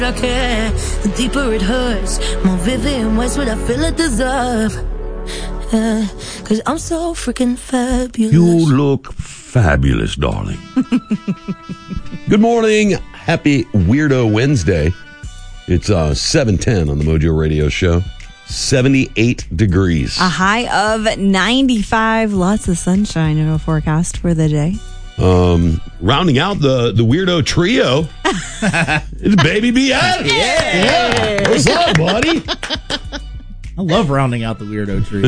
I care, the deeper it hurts, more vivid in ways what I feel I deserve. Cause I'm so freaking fabulous. You look fabulous, darling. Good morning. Happy Weirdo Wednesday. It's 7:10 on the Mojo Radio Show. 78 degrees. A high of 95. Lots of sunshine in our forecast for the day. Rounding out the weirdo trio, it's Baby B. Adams. Yeah. What's up, buddy? I love rounding out the weirdo trio.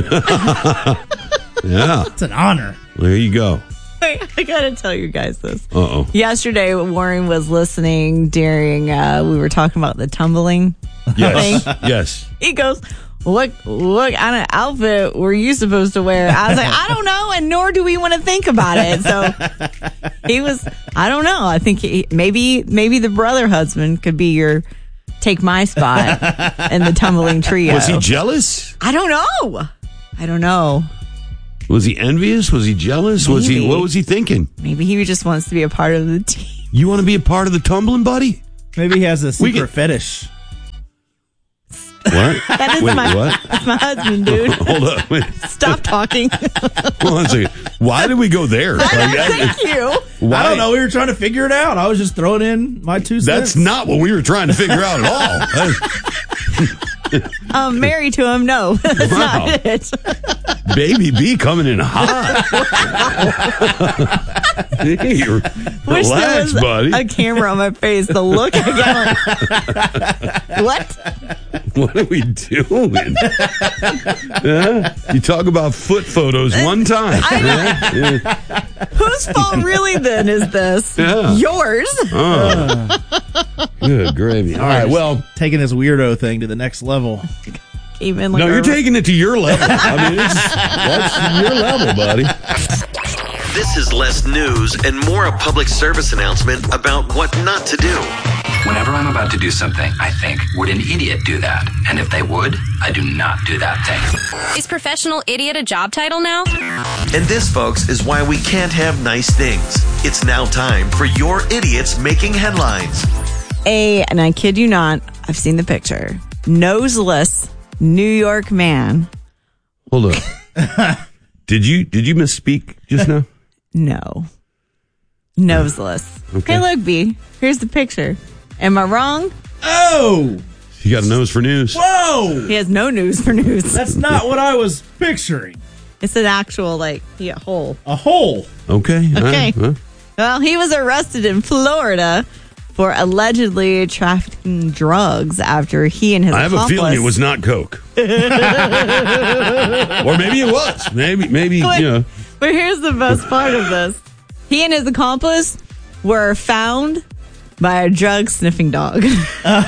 Yeah. It's an honor. There you go. Wait, I gotta tell you guys this. Uh-oh. Yesterday, Warren was listening during, we were talking about the tumbling Yes. thing. Yes. He goes, what kind of outfit were you supposed to wear? I was like, I don't know, and nor do we want to think about it. So he was, I don't know. I think maybe the brother husband could be your take my spot in the tumbling trio. Was he jealous? I don't know. Was he envious? Was he jealous? What was he thinking? Maybe he just wants to be a part of the team. You want to be a part of the tumbling, buddy? Maybe he has a secret fetish. What? That is Wait, my what? That's my husband, dude. Hold up. Wait. Stop talking. Hold on a second. Why did we go there? Thank you. Why? I don't know. We were trying to figure it out. I was just throwing in my 2 cents. That's not what we were trying to figure out at all. Married to him, no. That's Wow. not it. Baby B coming in hot. Hey, Wish there relax, was buddy. a camera on my face. The look I got. What? What are we doing? You talk about foot photos one time. Whose fault really then is this? Yeah. Yours. Good gravy. All right, well. Taking this weirdo thing to the next level. Even like No, you're taking it to your level. I mean, that's your level, buddy. This is less news and more a public service announcement about what not to do. Whenever I'm about to do something, I think, would an idiot do that? And if they would, I do not do that thing. Is professional idiot a job title now? And this, folks, is why we can't have nice things. It's now time for your idiots making headlines. And I kid you not, I've seen the picture. Noseless New York man. Hold up. Did you misspeak just now? No. Noseless. Okay. Hey, look, B. Here's the picture. Am I wrong? Oh! You got a nose for news. Whoa! He has no news for news. That's not what I was picturing. It's an actual, hole. A hole. Okay. all Okay. right, well. Well, he was arrested in Florida for allegedly trafficking drugs after he and his I have accomplice... a feeling it was not Coke. Or maybe it was. Maybe But, you know. but here's the best part of this. He and his accomplice were found by a drug-sniffing dog. The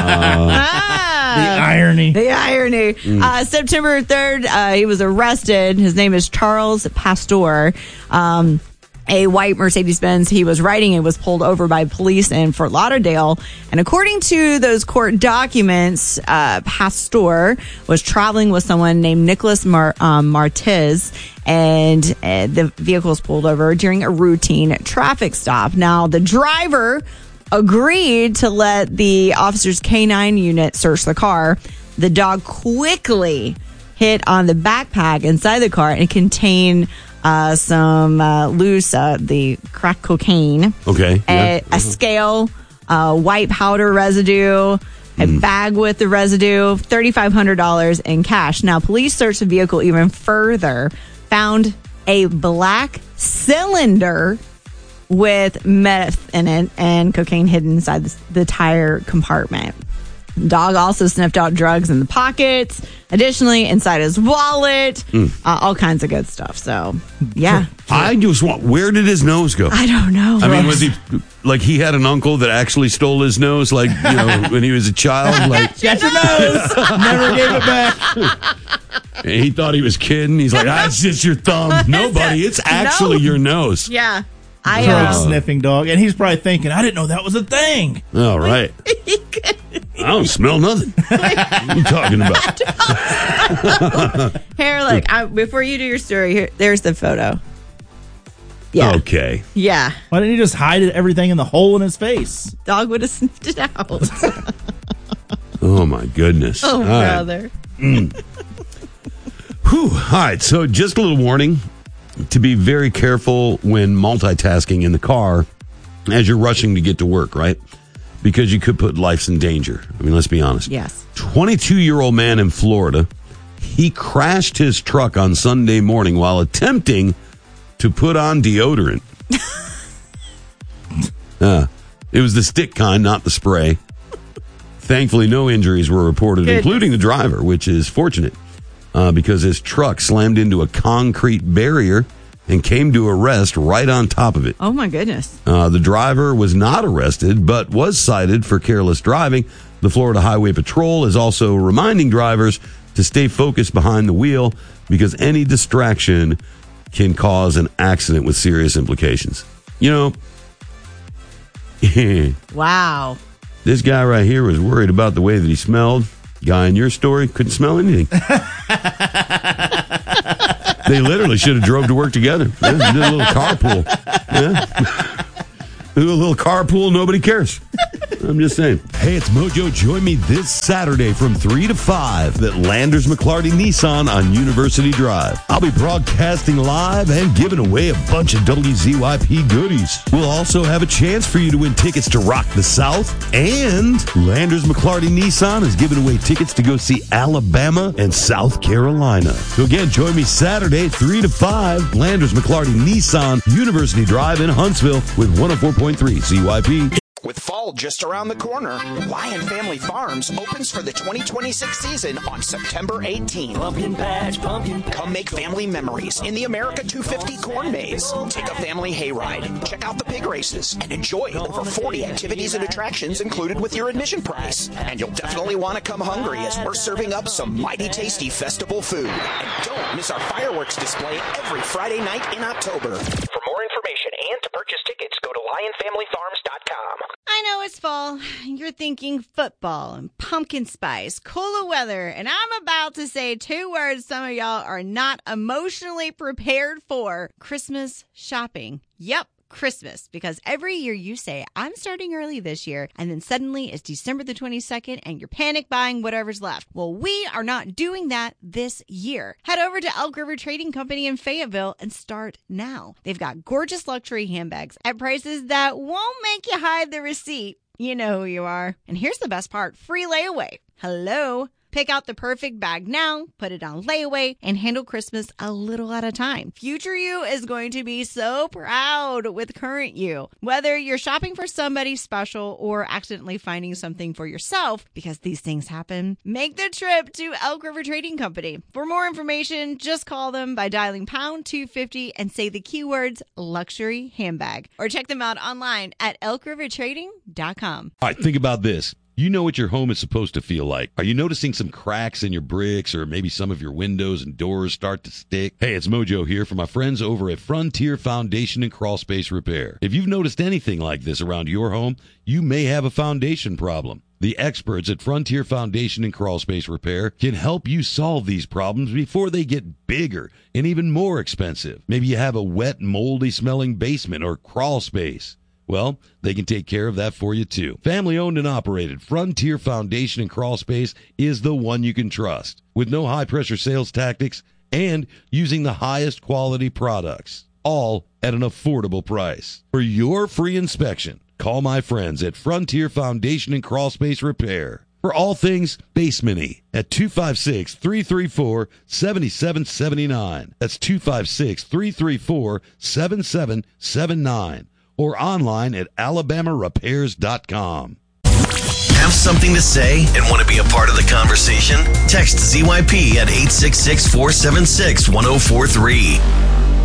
irony. The irony. September 3rd, he was arrested. His name is Charles Pastor. A white Mercedes-Benz he was riding and was pulled over by police in Fort Lauderdale. And according to those court documents, Pastor was traveling with someone named Nicholas Martez, and the vehicle was pulled over during a routine traffic stop. Now, the driver agreed to let the officer's K9 unit search the car. The dog quickly hit on the backpack inside the car and contained some loose, the crack cocaine. Okay. A scale, white powder residue, a bag with the residue, $3,500 in cash. Now, police searched the vehicle even further, found a black cylinder with meth in it and cocaine hidden inside the tire compartment. Dog also sniffed out drugs in the pockets. Additionally, inside his wallet, all kinds of good stuff. So, yeah. I just want, where did his nose go? I don't know. I mean, was he like he had an uncle that actually stole his nose, like, you know, when he was a child? Like, Got your nose. Never gave it back. and he thought he was kidding. He's like, it's just your thumb. Nobody, it's actually your nose. Yeah. Drug sniffing dog. And he's probably thinking, I didn't know that was a thing. All right. I don't smell nothing. What are you talking about? Here, look, before you do your story, here, there's the photo. Yeah. Okay. Yeah. Why didn't he just hide everything in the hole in his face? Dog would have sniffed it out. my goodness. Oh, all right. brother. Whew. All right, so just a little warning to be very careful when multitasking in the car as you're rushing to get to work, right? Because you could put lives in danger. I mean, let's be honest. Yes. 22-year-old man in Florida, he crashed his truck on Sunday morning while attempting to put on deodorant. It was the stick kind, not the spray. Thankfully, no injuries were reported, including the driver, which is fortunate because his truck slammed into a concrete barrier and came to a rest right on top of it. Oh, my goodness. The driver was not arrested, but was cited for careless driving. The Florida Highway Patrol is also reminding drivers to stay focused behind the wheel because any distraction can cause an accident with serious implications. You know, Wow. this guy right here was worried about the way that he smelled. Guy in your story couldn't smell anything. They literally should have drove to work together. Yeah, did a little carpool. Yeah. Do a little carpool, nobody cares. I'm just saying. Hey, it's Mojo. Join me this Saturday from 3 to 5 at Landers McLarty Nissan on University Drive. I'll be broadcasting live and giving away a bunch of WZYP goodies. We'll also have a chance for you to win tickets to Rock the South, and Landers McLarty Nissan is giving away tickets to go see Alabama and South Carolina. So again, join me Saturday, 3 to 5, Landers McLarty Nissan, University Drive in Huntsville with 104.3 CYP. With fall just around the corner, Lion Family Farms opens for the 2026 season on September 18th. Pumpkin patch, pumpkin patch. Come make family memories in the America 250 corn maze. Take a family hayride, check out the pig races, and enjoy over 40 activities and attractions included with your admission price. And you'll definitely want to come hungry as we're serving up some mighty tasty festival food. And don't miss our fireworks display every Friday night in October. For more information and to purchase tickets, go to lionfamilyfarms.com. I know it's fall. You're thinking football and pumpkin spice, cooler weather, and I'm about to say two words some of y'all are not emotionally prepared for: Christmas shopping. Yep. Christmas, because every year you say, I'm starting early this year, and then suddenly it's December the 22nd and you're panic buying whatever's left. Well, we are not doing that this year. Head over to Elk River Trading Company in Fayetteville and start now. They've got gorgeous luxury handbags at prices that won't make you hide the receipt. You know who you are. And here's the best part: free layaway. Hello. Pick out the perfect bag now, put it on layaway, and handle Christmas a little at a time. Future you is going to be so proud with current you. Whether you're shopping for somebody special or accidentally finding something for yourself, because these things happen, make the trip to Elk River Trading Company. For more information, just call them by dialing pound 250 and say the keywords luxury handbag, or check them out online at elkrivertrading.com. All right, think about this. You know what your home is supposed to feel like. Are you noticing some cracks in your bricks, or maybe some of your windows and doors start to stick? Hey, it's Mojo here from my friends over at Frontier Foundation and Crawl Space Repair. If you've noticed anything like this around your home, you may have a foundation problem. The experts at Frontier Foundation and Crawl Space Repair can help you solve these problems before they get bigger and even more expensive. Maybe you have a wet, moldy smelling basement or crawl space. Well, they can take care of that for you, too. Family-owned and operated, Frontier Foundation and Crawl Space is the one you can trust, with no high-pressure sales tactics and using the highest quality products, all at an affordable price. For your free inspection, call my friends at Frontier Foundation and Crawl Space Repair for all things basement-y at 256-334-7779. That's 256-334-7779. Or online at alabamarepairs.com. Have something to say and want to be a part of the conversation? Text ZYP at 866-476-1043.